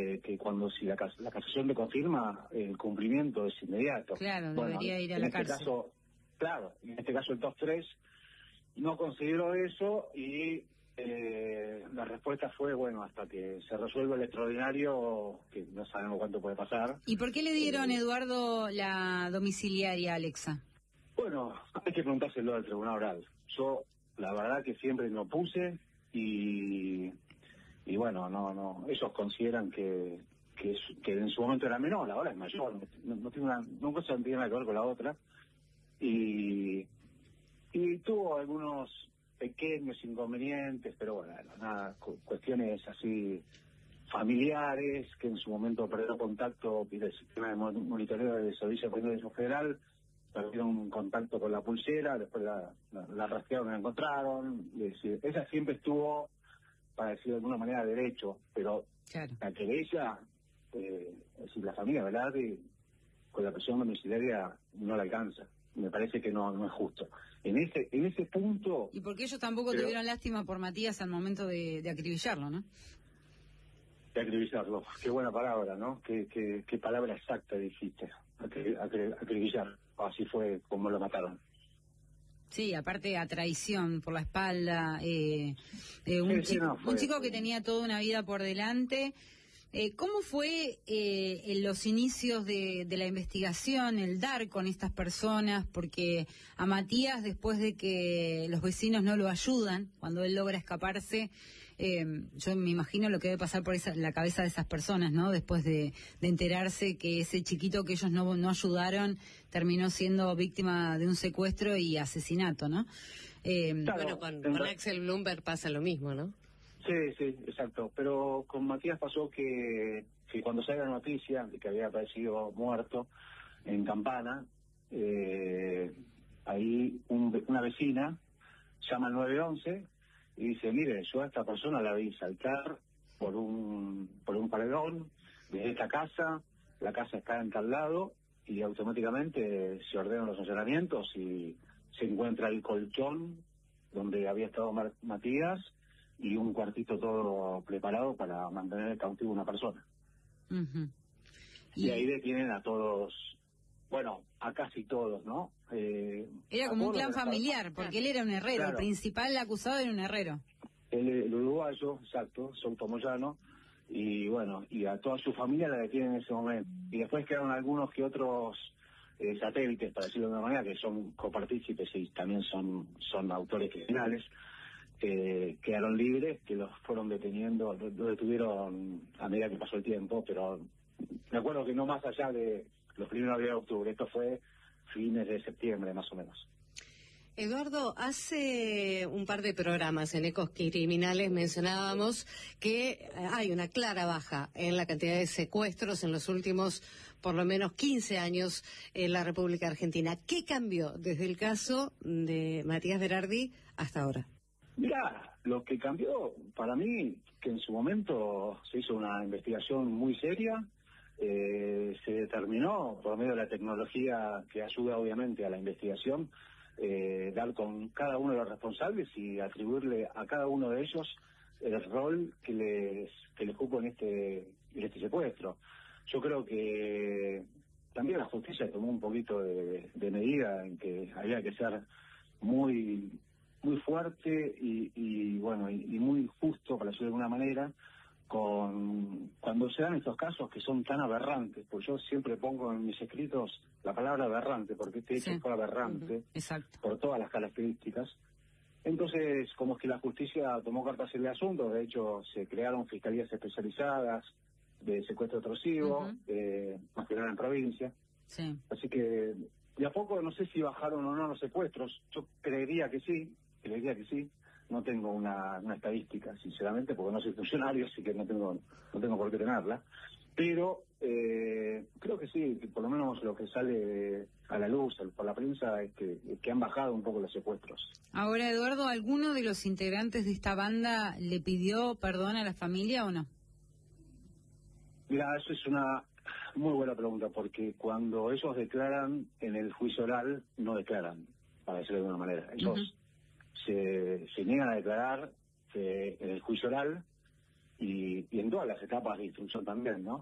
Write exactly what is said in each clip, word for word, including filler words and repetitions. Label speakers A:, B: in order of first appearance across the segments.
A: que, que cuando si la, la casación le confirma, el cumplimiento es inmediato.
B: Claro,
A: bueno,
B: debería ir a
A: en
B: la
A: este
B: cárcel.
A: Caso, claro, en este caso el top tres no consideró eso y eh, la respuesta fue, bueno, hasta que se resuelva el extraordinario, que no sabemos cuánto puede pasar.
B: ¿Y por qué le dieron,
A: eh,
B: Eduardo, la domiciliaria a Alexa?
A: Bueno, hay que preguntárselo al tribunal oral. Yo, la verdad que siempre me opuse y, y bueno, no, no, ellos consideran que, que, es, que en su momento era menor, ahora es mayor, no, no tiene una, no cosa no tiene nada que ver con la otra. Y, y tuvo algunos pequeños inconvenientes, pero bueno, nada, cu- cuestiones así familiares, que en su momento perdió contacto, y el sistema de mon- monitoreo del Servicio Penitenciario Federal, perdieron contacto con la pulsera, después la, la, la rastrearon y la encontraron, y es decir, ella siempre estuvo, para decir de alguna manera, derecho, pero
B: Claro.
A: la querella, eh, es decir, la familia Velarde, con la presión domiciliaria no la alcanza. Me parece que no, no es justo. En ese en ese punto...
B: Y porque ellos tampoco
A: pero,
B: tuvieron lástima por Matías al momento de, de acribillarlo, ¿no?
A: de acribillarlo. Qué buena palabra, ¿no? Qué, qué, qué palabra exacta dijiste. Acri, acri, acribillar. Así fue como lo mataron.
B: Sí, aparte a traición por la espalda, eh, eh, un,
A: Sí, sí,
B: chico,
A: no, fue-
B: un chico que tenía toda una vida por delante. Eh, ¿Cómo fue eh, en los inicios de, de la investigación, el dar con estas personas? Porque a Matías, después de que los vecinos no lo ayudan, cuando él logra escaparse, eh, yo me imagino lo que debe pasar por esa, la cabeza de esas personas, ¿no? Después de, de enterarse que ese chiquito que ellos no, no ayudaron terminó siendo víctima de un secuestro y asesinato, ¿no? Eh,
A: Claro,
C: Bueno, con,
A: en
C: con
A: re-
C: Axel Bloomberg pasa lo mismo, ¿no?
A: Sí, sí, exacto. Pero con Matías pasó que, que cuando sale la noticia de que había aparecido muerto en Campana, eh, ahí un, una vecina llama al nueve once y dice, mire, yo a esta persona la vi saltar por un por un paredón de esta casa, la casa está en tal lado, y automáticamente se ordenan los allanamientos y se encuentra el colchón donde había estado Mar- Matías y un cuartito todo preparado para mantener cautivo a una persona.
B: uh-huh.
A: Y ahí detienen a todos, bueno, a casi todos, ¿no? Eh,
B: Era como un clan familiar, porque él era un herrero,
A: claro.
B: el principal acusado era un herrero.
A: El, el uruguayo, exacto, son Tomoyano, y bueno, y a toda su familia la detienen en ese momento. Y después quedaron algunos que otros eh, satélites, para decirlo de una manera, que son copartícipes y también son, son autores criminales, que quedaron libres, que los fueron deteniendo, los detuvieron a medida que pasó el tiempo, pero me acuerdo que no más allá de los primeros días de octubre, esto fue fines de septiembre más o menos.
C: Eduardo, hace un par de programas en Ecos Criminales mencionábamos que hay una clara baja en la cantidad de secuestros en los últimos por lo menos quince años en la República Argentina. ¿Qué cambió desde el caso de Matías Berardi hasta ahora?
A: Mirá, lo que cambió para mí, que en su momento se hizo una investigación muy seria, eh, se determinó por medio de la tecnología que ayuda obviamente a la investigación, eh, dar con cada uno de los responsables y atribuirle a cada uno de ellos el rol que les que les cupo en este en este secuestro. Yo creo que también la justicia tomó un poquito de, de medida en que había que ser muy muy fuerte y, y bueno y, y muy justo, para decirlo de alguna manera, con cuando se dan estos casos que son tan aberrantes, pues yo siempre pongo en mis escritos la palabra aberrante, porque este hecho
B: Sí.
A: fue aberrante,
B: Uh-huh. Exacto.
A: por todas las características. Entonces, como es que la justicia tomó cartas en el asunto, de hecho se crearon fiscalías especializadas de secuestro extorsivo,
B: Uh-huh.
A: eh, más que nada en provincia.
B: Sí.
A: Así que de a poco no sé si bajaron o no los secuestros, yo creería que sí, creería que sí. No tengo una, una estadística, sinceramente, porque no soy funcionario, así que no tengo no tengo por qué tenerla. Pero eh, creo que sí, que por lo menos lo que sale a la luz por la prensa es que, que han bajado un poco los secuestros.
B: Ahora, Eduardo, ¿alguno de los integrantes de esta banda le pidió perdón a la familia o no?
A: Mira, eso es una muy buena pregunta, porque cuando ellos declaran en el juicio oral, no declaran, para decirlo de alguna manera. Ellos
B: Uh-huh.
A: se, se niegan a declarar eh, en el juicio oral, y, y en todas las etapas de instrucción también, ¿no?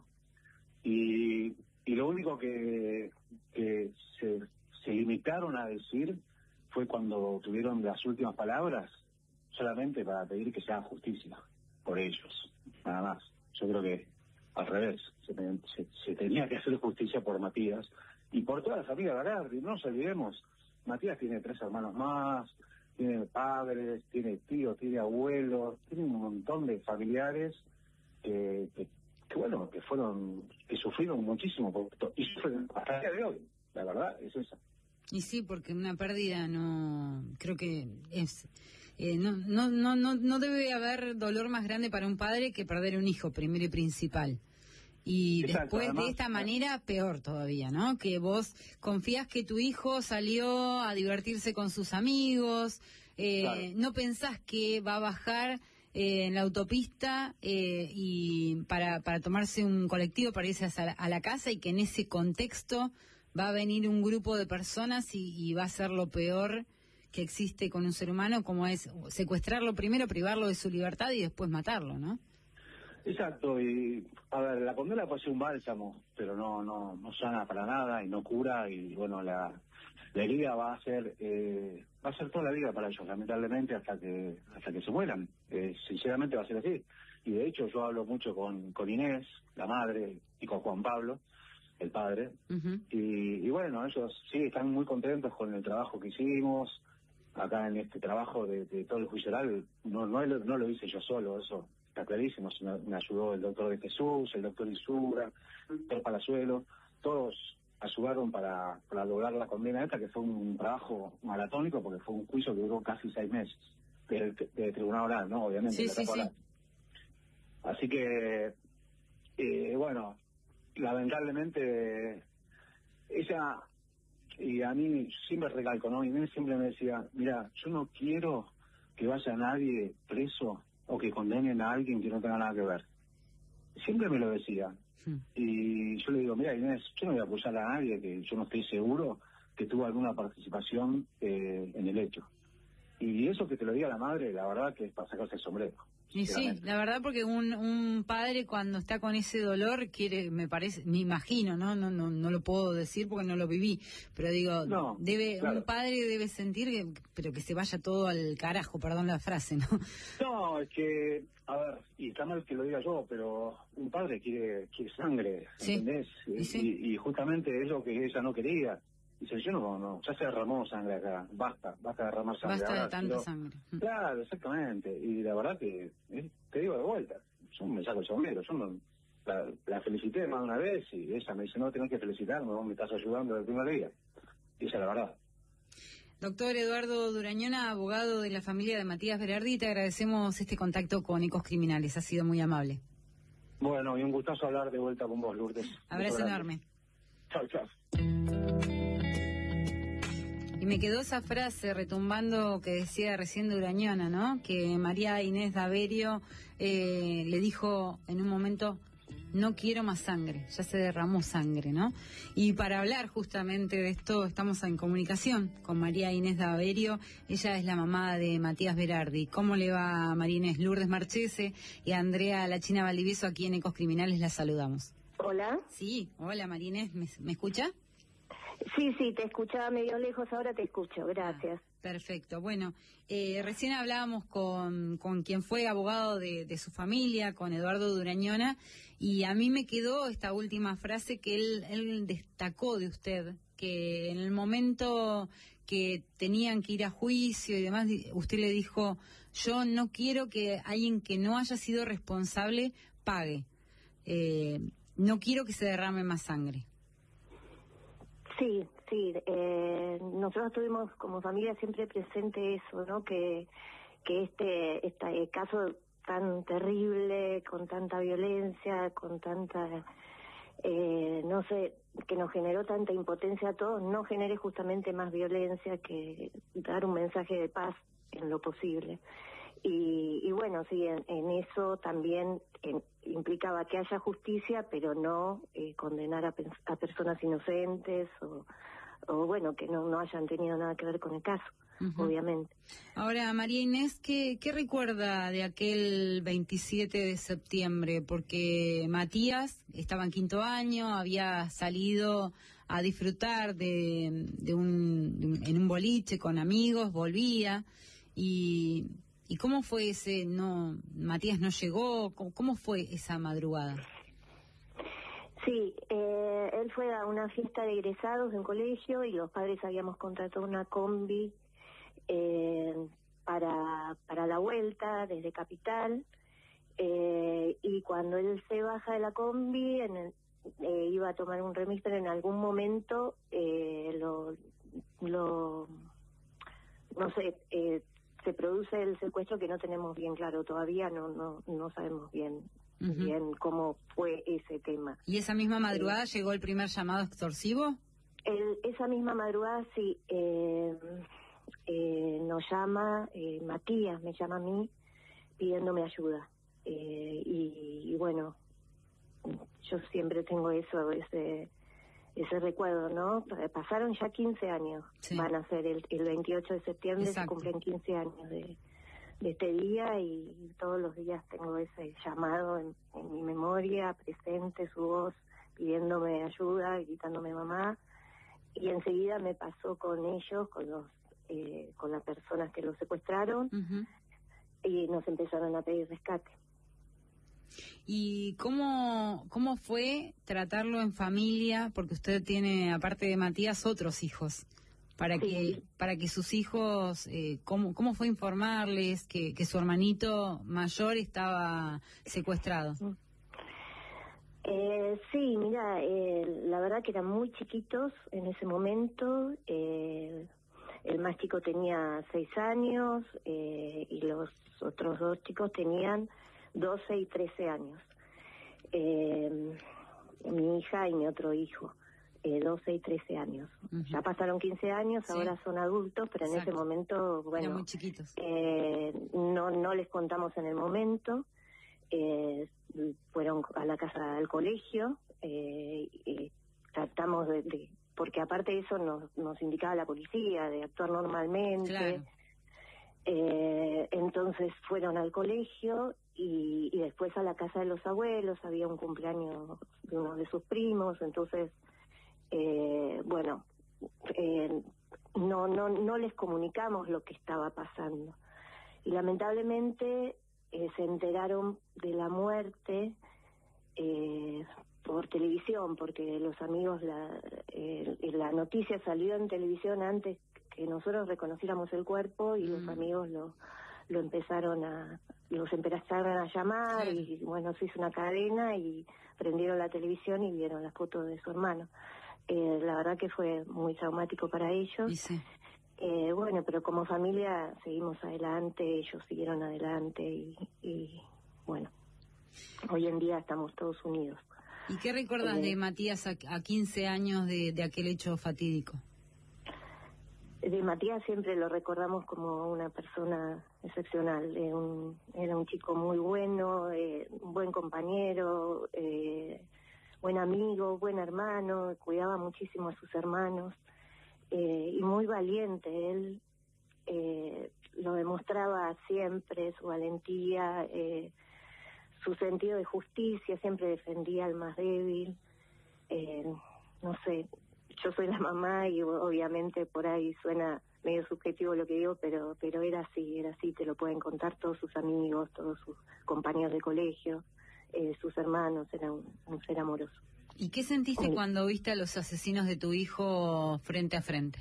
A: Y, y lo único que, que se, se limitaron a decir fue cuando tuvieron las últimas palabras, solamente para pedir que se haga justicia por ellos, nada más. Yo creo que al revés, se, se, se tenía que hacer justicia por Matías y por toda la familia Berardi. No nos olvidemos, Matías tiene tres hermanos más, tiene padres, tiene tíos, tiene abuelos, tiene un montón de familiares que, que, que bueno, que fueron, que sufrieron muchísimo por esto, y sufren hasta el día de hoy, la verdad es esa.
B: Y sí, porque una pérdida no, creo que es, eh, no, no, no, no, no debe haber dolor más grande para un padre que perder un hijo, primero y principal. Y Exacto, después además, de esta manera, peor todavía, ¿no? Que vos confías que tu hijo salió a divertirse con sus amigos, eh, claro. no pensás que va a bajar eh, en la autopista eh, y para, para tomarse un colectivo para irse a la, a la casa, y que en ese contexto va a venir un grupo de personas y, y va a ser lo peor que existe con un ser humano, como es secuestrarlo primero, privarlo de su libertad y después matarlo, ¿no?
A: Exacto, y a ver, la condena puede ser un bálsamo, pero no no no sana para nada y no cura, y bueno, la, la herida va a ser eh, va a ser toda la vida para ellos, lamentablemente, hasta que hasta que se mueran. Eh, sinceramente va a ser así. Y de hecho yo hablo mucho con, con Inés, la madre, y con Juan Pablo, el padre, uh-huh. y, y bueno, ellos sí están muy contentos con el trabajo que hicimos acá en este trabajo de, de todo el juicio oral. No, no, no lo hice yo solo, eso está clarísimo. Me, me ayudó el doctor de Jesús, el doctor Isura, el doctor Palazuelo, todos ayudaron para, para lograr la condena esta, que fue un trabajo maratónico, porque fue un juicio que duró casi seis meses, de, de, de tribunal oral, ¿no? Obviamente.
B: Sí, sí, sí.
A: Así que, eh, bueno, lamentablemente, ella, y a mí siempre recalco, ¿no? Y Inés siempre me decía, mira, yo no quiero que vaya nadie preso o que condenen a alguien que no tenga nada que ver. Siempre me lo decía. Sí. Y yo le digo, mira, Inés, yo no voy a apoyar a nadie que yo no estoy seguro que tuvo alguna participación eh, en el hecho. Y eso que te lo diga la madre, la verdad que es para sacarse el sombrero.
B: Y sí, la verdad, porque un, un padre cuando está con ese dolor quiere, me parece, me imagino, ¿no? No, no, no lo puedo decir porque no lo viví, pero digo,
A: no,
B: debe,
A: claro.
B: un padre debe sentir que, pero que se vaya todo al carajo, perdón la frase, ¿no?
A: No, es que, a ver, y está mal que lo diga yo, pero un padre quiere, quiere sangre,
B: sí.
A: ¿entendés?
B: ¿Y, sí?
A: y, y justamente es lo que ella no quería. Dice, yo no, no, ya se derramó sangre acá, basta, basta de derramar sangre.
B: Basta
A: ahora,
B: de tanta
A: pero,
B: sangre.
A: Claro, exactamente, y la verdad que, eh, te digo de vuelta, yo me saco el sombrero, yo no, la, la felicité más de una vez y ella me dice, no, tenés que felicitarme, vos me estás ayudando desde el primer día, y esa es la verdad.
B: Doctor Eduardo Durañona, abogado de la familia de Matías Berardi, te agradecemos este contacto con Ecos Criminales, ha sido muy amable.
A: Bueno, y un gustazo hablar de vuelta con vos, Lourdes.
B: Abrazo enorme.
A: Chao, chao.
B: Y me quedó esa frase retumbando que decía recién Durañona, ¿no? Que María Inés Daverio eh, le dijo en un momento, no quiero más sangre, ya se derramó sangre, ¿no? Y para hablar justamente de esto estamos en comunicación con María Inés Daverio, ella es la mamá de Matías Berardi. ¿Cómo le va, María Inés? Lourdes Marchese y Andrea La China Valdivieso, aquí en Ecos Criminales, la saludamos.
D: Hola.
B: Sí, hola María Inés, ¿me, me escucha?
D: Sí, sí, te escuchaba medio lejos, ahora te escucho, gracias.
B: Ah, perfecto, bueno, eh, recién hablábamos con, con quien fue abogado de, de su familia, con Eduardo Durañona, y a mí me quedó esta última frase que él, él destacó de usted, que en el momento que tenían que ir a juicio y demás, usted le dijo, yo no quiero que alguien que no haya sido responsable pague, eh, no quiero que se derrame más sangre.
D: Sí, sí, eh, nosotros tuvimos como familia siempre presente eso, ¿no? Que, que este, este caso tan terrible, con tanta violencia, con tanta, eh, no sé, que nos generó tanta impotencia a todos, no genere justamente más violencia, que dar un mensaje de paz en lo posible. Y, y bueno, sí, en, en eso también en, implicaba que haya justicia, pero no eh, condenar a, a personas inocentes o, o bueno, que no, no hayan tenido nada que ver con el caso. uh-huh. obviamente.
B: Ahora, María Inés, ¿qué, ¿qué recuerda de aquel veintisiete de septiembre? Porque Matías estaba en quinto año, había salido a disfrutar de, de, un, de un en un boliche con amigos, volvía, y, y ¿cómo fue ese? No, Matías no llegó, ¿cómo, cómo fue esa madrugada?
D: Sí, eh, él fue a una fiesta de egresados en colegio y los padres habíamos contratado una combi eh, para, para la vuelta desde Capital, eh, y cuando él se baja de la combi, en el, eh, iba a tomar un remis, pero en algún momento eh, lo, lo, no sé, eh, se produce el secuestro que no tenemos bien claro todavía, no, no, no sabemos bien. Uh-huh. bien cómo fue ese tema.
B: ¿Y esa misma madrugada eh, llegó el primer llamado extorsivo?
D: El, esa misma madrugada sí, eh, eh, nos llama, eh, Matías me llama a mí pidiéndome ayuda. Eh, y, y bueno, yo siempre tengo eso, ese ese recuerdo, ¿no? Pasaron ya quince años, sí. Van a ser el, el veintiocho de septiembre, Exacto. Se cumplen quince años de... de este día, y todos los días tengo ese llamado en, en mi memoria, presente, su voz pidiéndome ayuda, gritándome mamá, y enseguida me pasó con ellos, con los eh, con las personas que los secuestraron, uh-huh. y nos empezaron a pedir rescate.
B: ¿Y cómo, cómo fue tratarlo en familia? Porque usted tiene, aparte de Matías, otros hijos. Para sí. que para que sus hijos, eh, ¿cómo, ¿cómo fue informarles que, que su hermanito mayor estaba secuestrado?
D: Eh, sí, mira, eh, la verdad que eran muy chiquitos en ese momento. Eh, el más chico tenía seis años eh, y los otros dos chicos tenían doce y trece años. Eh, mi hija y mi otro hijo. doce y trece años. Uh-huh. Ya pasaron quince años, sí. Ahora son adultos, pero Exacto. En ese momento, bueno,
B: eran muy chiquitos.
D: Eh, no no les contamos en el momento, eh, fueron a la casa del colegio, eh, y tratamos de, de, porque aparte de eso nos, nos indicaba la policía, de actuar normalmente.
B: Claro.
D: Eh, entonces fueron al colegio y, y después a la casa de los abuelos, había un cumpleaños de uno de sus primos, entonces Eh, bueno, eh, no no no les comunicamos lo que estaba pasando y lamentablemente eh, se enteraron de la muerte eh, por televisión, porque los amigos, la eh, la noticia salió en televisión antes que nosotros reconociéramos el cuerpo, y mm. los amigos lo lo empezaron a los empezaron a llamar, sí. Y bueno, se hizo una cadena y prendieron la televisión y vieron las fotos de su hermano. Eh, la verdad que fue muy traumático para ellos.
B: Sí.
D: Eh, bueno, pero como familia seguimos adelante, ellos siguieron adelante y, y bueno, hoy en día estamos todos unidos.
B: ¿Y qué recuerdas eh, de Matías a, a quince años de, de aquel hecho fatídico?
D: De Matías siempre lo recordamos como una persona excepcional. Era un, era un chico muy bueno, eh, un buen compañero, eh, buen amigo, buen hermano, cuidaba muchísimo a sus hermanos, eh, y muy valiente. Él eh, lo demostraba siempre, su valentía, eh, su sentido de justicia, siempre defendía al más débil. Eh, no sé, yo soy la mamá y obviamente por ahí suena medio subjetivo lo que digo, pero pero era así, era así, te lo pueden contar todos sus amigos, todos sus compañeros de colegio. Eh, sus hermanos, era un, un ser amoroso.
B: ¿Y qué sentiste sí. cuando viste a los asesinos de tu hijo frente a frente?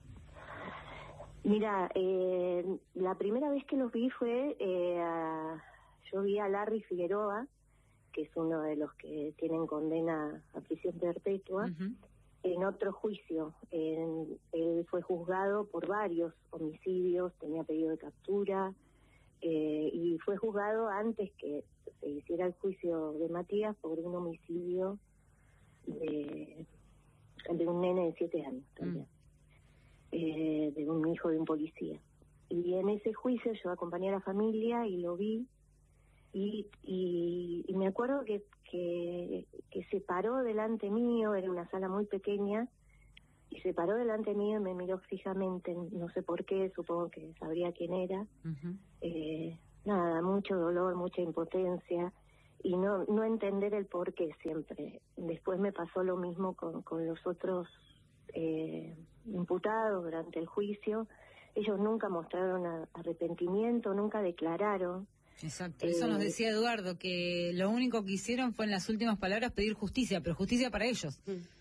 D: Mira, eh, la primera vez que los vi fue, eh, a, yo vi a Larry Figueroa, que es uno de los que tienen condena a prisión perpetua, uh-huh. en otro juicio. En, él fue juzgado por varios homicidios, tenía pedido de captura, eh, y fue juzgado antes que se hiciera el juicio de Matías por un homicidio de, de un nene de siete años también, mm. eh, de un hijo de un policía. Y en ese juicio yo acompañé a la familia y lo vi, y, y, y me acuerdo que, que, que se paró delante mío, era una sala muy pequeña, y se paró delante mío y me miró fijamente, no sé por qué, supongo que sabría quién era. Uh-huh. eh, nada, mucho dolor, mucha impotencia, y no no entender el por qué siempre. Después me pasó lo mismo con, con los otros eh, imputados durante el juicio. Ellos nunca mostraron a, arrepentimiento, nunca declararon.
B: Exacto, eso eh, nos decía Eduardo, que lo único que hicieron fue en las últimas palabras pedir justicia, pero justicia para ellos.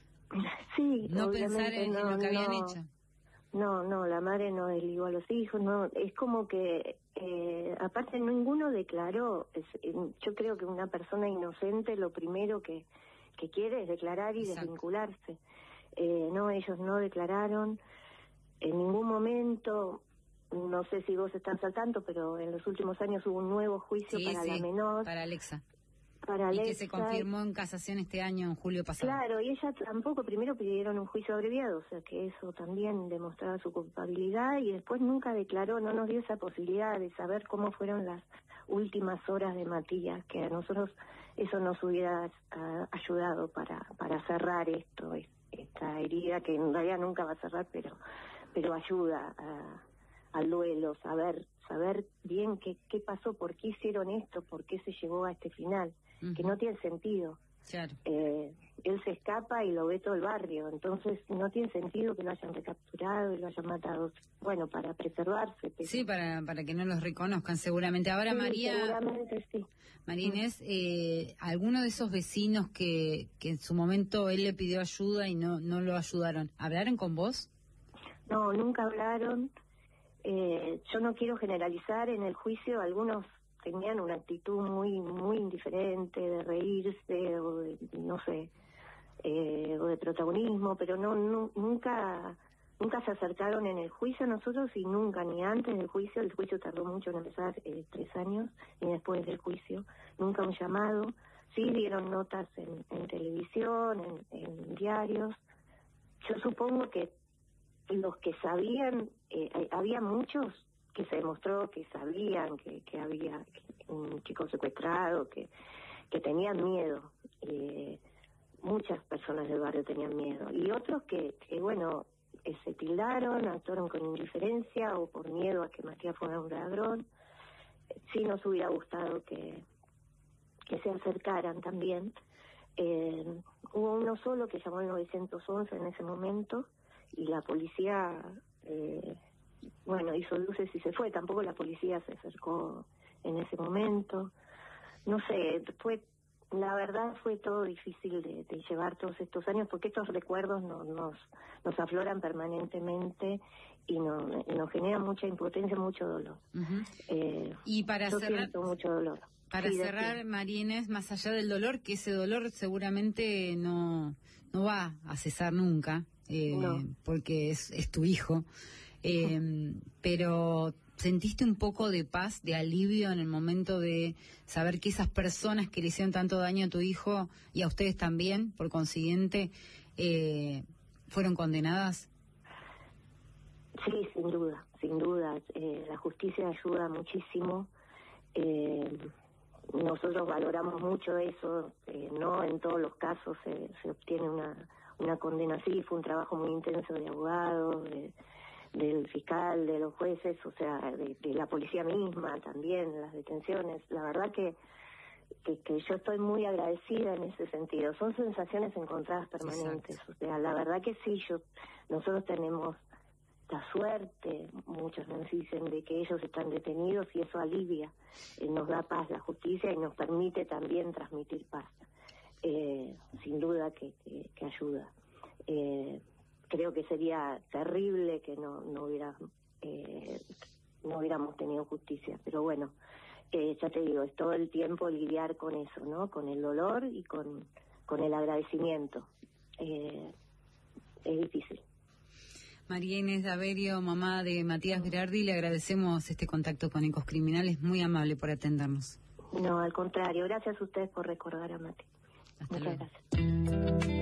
D: Sí,
B: no pensar en,
D: no,
B: en lo que habían
D: no,
B: hecho.
D: No, no, la madre no desligó a los hijos, no, es como que, eh, aparte ninguno declaró. Es, yo creo que una persona inocente lo primero que, que quiere es declarar y Exacto. desvincularse. Eh, no, ellos no declararon en ningún momento. No sé si vos estás al tanto, pero en los últimos años hubo un nuevo juicio
B: sí,
D: para
B: sí,
D: la menor.
B: para Alexa.
D: Para
B: y
D: Alexa.
B: que se confirmó en casación este año, en julio pasado.
D: Claro, y ella tampoco, primero pidieron un juicio abreviado, o sea que eso también demostraba su culpabilidad, y después nunca declaró, no nos dio esa posibilidad de saber cómo fueron las últimas horas de Matías, que a nosotros eso nos hubiera uh, ayudado para para cerrar esto, esta herida que en realidad nunca va a cerrar, pero pero ayuda a al duelo, saber saber bien qué qué pasó, por qué hicieron esto, por qué se llegó a este final, uh-huh. que no tiene sentido.
B: Claro.
D: Eh, él se escapa y lo ve todo el barrio, entonces no tiene sentido que lo hayan recapturado y lo hayan matado. Bueno, para preservarse. Pero...
B: Sí, para para que no los reconozcan seguramente. Ahora,
D: sí,
B: María...
D: seguramente sí.
B: María Inés, eh, ¿alguno de esos vecinos que, que en su momento él le pidió ayuda y no, no lo ayudaron, hablaron con vos?
D: No, nunca hablaron. Eh, yo no quiero generalizar. En el juicio algunos tenían una actitud muy muy indiferente, de reírse o de, no sé, eh, o de protagonismo, pero no, no nunca nunca se acercaron en el juicio a nosotros, y nunca, ni antes del juicio. El juicio tardó mucho en empezar, eh, tres años, ni después del juicio, nunca un llamado. Sí dieron notas en, en televisión, en, en diarios. Yo supongo que los que sabían, eh, había muchos que se demostró que sabían que, que había un chico secuestrado, que, que tenían miedo. Eh, muchas personas del barrio tenían miedo. Y otros que, que bueno, eh, se tildaron, actuaron con indiferencia o por miedo a que Matías fuera un ladrón. Sí nos hubiera gustado que, que se acercaran también. Eh, hubo uno solo que llamó al nueve once en ese momento, y la policía, eh, bueno, hizo luces y se fue. Tampoco la policía se acercó en ese momento. No sé, fue, la verdad fue todo difícil de, de llevar todos estos años, porque estos recuerdos no, nos nos afloran permanentemente y no, nos generan mucha impotencia, mucho dolor.
B: Uh-huh.
D: eh,
B: y para
D: yo
B: cerrar,
D: siento mucho dolor.
B: Para
D: sí,
B: cerrar, María Inés, más allá del dolor, que ese dolor seguramente no no va a cesar nunca. Eh,
D: no.
B: Porque es, es tu hijo, eh, pero ¿sentiste un poco de paz, de alivio en el momento de saber que esas personas que le hicieron tanto daño a tu hijo y a ustedes también, por consiguiente, eh, fueron condenadas?
D: Sí, sin duda, sin duda. Eh, la justicia ayuda muchísimo. Eh, nosotros valoramos mucho eso. Eh, no en todos los casos se, se obtiene una una condena así. Fue un trabajo muy intenso de abogados, de, del fiscal, de los jueces, o sea, de, de la policía misma también, las detenciones. La verdad que, que que yo estoy muy agradecida en ese sentido. Son sensaciones encontradas permanentes. Exacto. O sea, la verdad que sí, yo nosotros tenemos la suerte, muchos nos dicen, de que ellos están detenidos, y eso alivia, eh, nos da paz la justicia y nos permite también transmitir paz. Eh, sin duda que, que, que ayuda. Eh, creo que sería terrible que no no hubiera eh, no hubiéramos tenido justicia, pero bueno, eh, ya te digo, es todo el tiempo lidiar con eso, ¿no? Con el dolor y con con el agradecimiento. Eh, es difícil.
B: María Inés Daverio, mamá de Matías Berardi, le agradecemos este contacto con Ecos Criminales, muy amable por atendernos.
D: No, al contrario, gracias a ustedes por recordar a Mati.
B: Hasta
D: Muchas
B: luego.
D: Gracias.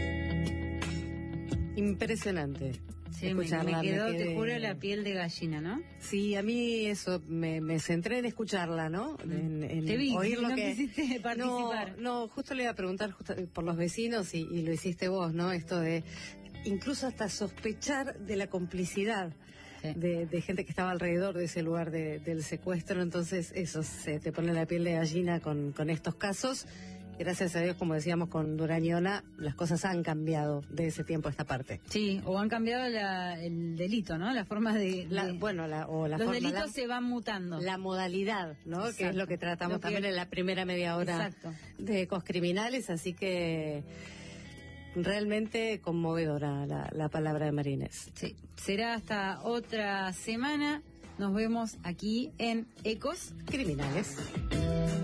C: Impresionante.
B: Sí, me, me quedó, me te juro, la piel de gallina, ¿no?
C: Sí, a mí eso, me, me centré en escucharla, ¿no? En, en
B: te vi,
C: oír lo
B: no
C: que...
B: quisiste participar.
C: No, no, justo le iba a preguntar justo por los vecinos y, y lo hiciste vos, ¿no? Esto de incluso hasta sospechar de la complicidad sí. de, de gente que estaba alrededor de ese lugar de, del secuestro. Entonces eso, se te pone la piel de gallina con, con estos casos. Gracias a Dios, como decíamos con Durañona, las cosas han cambiado de ese tiempo a esta parte.
B: Sí, o han cambiado la, el delito, ¿no? La forma de...
C: La,
B: de
C: bueno, la, o la
B: los
C: forma,
B: delitos
C: la,
B: se van mutando.
C: La modalidad, ¿no? Exacto. Que es lo que tratamos lo que... también en la primera media hora Exacto. de Ecos Criminales, así que realmente conmovedora la, la palabra de Marinés.
B: Sí, será hasta otra semana. Nos vemos aquí en Ecos
C: Criminales.